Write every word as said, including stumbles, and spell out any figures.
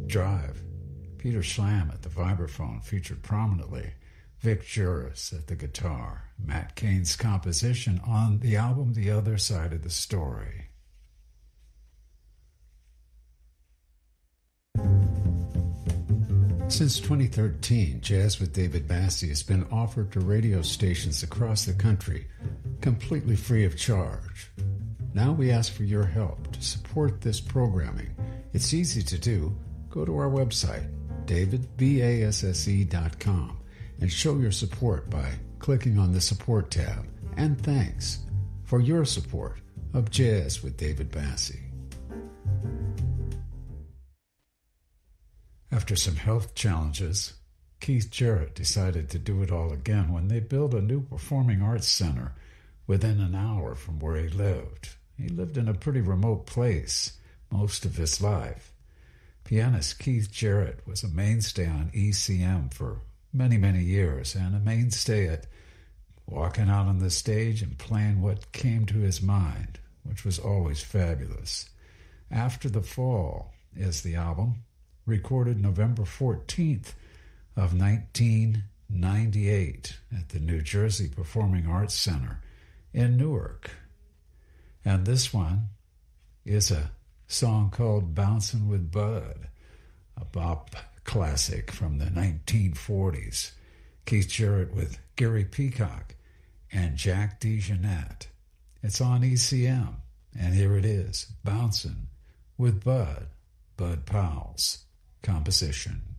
Drive. Peter Schlam at the vibraphone featured prominently. Vic Juris at the guitar. Matt Cain's composition on the album The Other Side of the Story. Since twenty thirteen, Jazz with David Bassie has been offered to radio stations across the country, completely free of charge. Now we ask for your help to support this programming. It's easy to do. Go to our website, david basse dot com, and show your support by clicking on the Support tab. And thanks for your support of Jazz with David Bassie. After some health challenges, Keith Jarrett decided to do it all again when they built a new performing arts center within an hour from where he lived. He lived in a pretty remote place most of his life. Pianist Keith Jarrett was a mainstay on E C M for many, many years, and a mainstay at walking out on the stage and playing what came to his mind, which was always fabulous. After the Fall is the album, recorded November fourteenth of nineteen ninety-eight at the New Jersey Performing Arts Center in Newark. And this one is a song called Bouncin' with Bud, a bop classic from the nineteen forties. Keith Jarrett with Gary Peacock and Jack DeJohnette. It's on E C M, and here it is, Bouncin' with Bud, Bud Powell's composition.